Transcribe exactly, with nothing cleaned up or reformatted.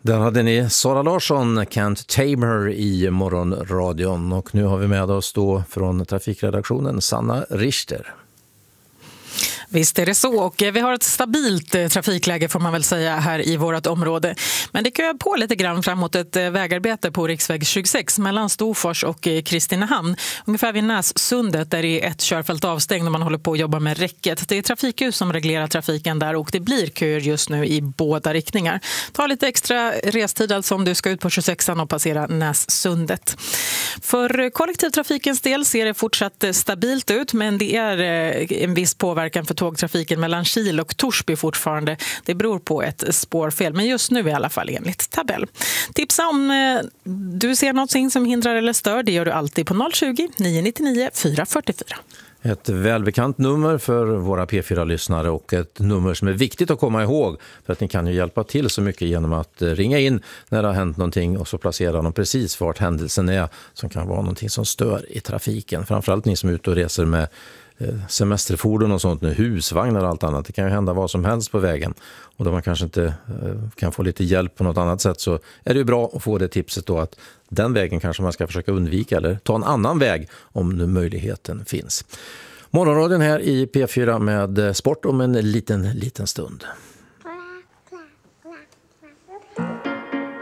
Där hade ni Sara Larsson, Can't Tame Her i morgonradion. Och nu har vi med oss då från trafikredaktionen Sanna Richter. Visst är det så, och vi har ett stabilt trafikläge får man väl säga här i vårt område. Men det köar på lite grann framåt ett vägarbete på riksväg tjugosex mellan Storfors och Kristinehamn. Ungefär vid Nässundet där det är ett körfält avstängt när man håller på att jobba med räcket. Det är trafikljus som reglerar trafiken där och det blir köer just nu i båda riktningar. Ta lite extra restid alltså om du ska ut på tjugosexan och passera Nässundet. För kollektivtrafikens del ser det fortsatt stabilt ut, men det är en viss påverkan för tågtrafiken mellan Kil och Torsby fortfarande. Det beror på ett spårfel, men just nu i alla fall enligt tabell. Tipsa om eh, du ser någonting som hindrar eller stör, det gör du alltid på noll tjugo, nio nio nio, fyra fyra fyra. Ett välbekant nummer för våra P fyra-lyssnare och ett nummer som är viktigt att komma ihåg, för att ni kan ju hjälpa till så mycket genom att ringa in när det har hänt någonting och så placera dem precis vart händelsen är som kan vara någonting som stör i trafiken. Framförallt ni som är ute och reser med semesterfordon och sånt nu, husvagnar och allt annat. Det kan ju hända vad som helst på vägen och då man kanske inte kan få lite hjälp på något annat sätt, så är det ju bra att få det tipset då att den vägen kanske man ska försöka undvika eller ta en annan väg om nu möjligheten finns. Morgonradion här i P fyra med sport om en liten, liten stund.